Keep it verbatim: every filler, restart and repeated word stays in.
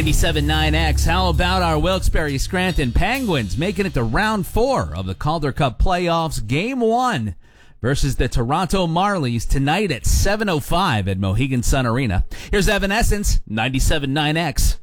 ninety-seven point nine X, how about our Wilkes-Barre Scranton Penguins making it to round four of the Calder Cup playoffs, game one versus the Toronto Marlies tonight at seven oh five at Mohegan Sun Arena. Here's Evanescence, ninety-seven point nine X.